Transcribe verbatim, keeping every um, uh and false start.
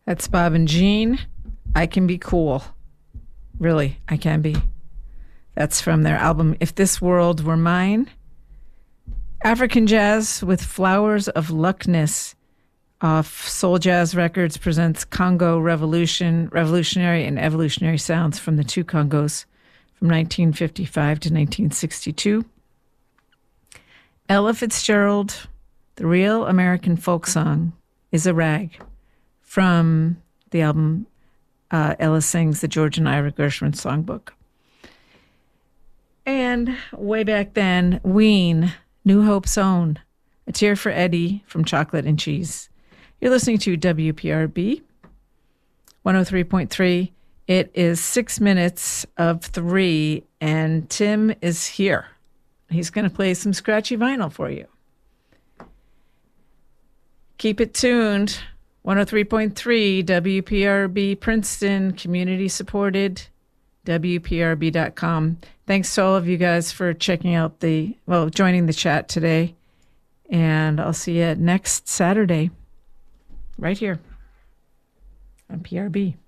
That's Bob and Jean. I Can Be Cool. Really, I can be. That's from their album, If This World Were Mine. African Jazz with Flowers of Luckness off Soul Jazz Records presents Congo Revolution, Revolutionary and Evolutionary Sounds from the Two Congos from nineteen fifty-five to nineteen sixty-two. Ella Fitzgerald, The Real American Folk Song is a Rag from the album uh, Ella Sings the George and Ira Gershwin Songbook. And way back then, Ween, New Hope's Own, A Tear for Eddie from Chocolate and Cheese. You're listening to W P R B one oh three point three. It is six minutes of three, and Tim is here. He's going to play some scratchy vinyl for you. Keep it tuned. one oh three point three W P R B Princeton, community supported, W P R B dot com. Thanks to all of you guys for checking out the, well, joining the chat today. And I'll see you next Saturday right here on P R B.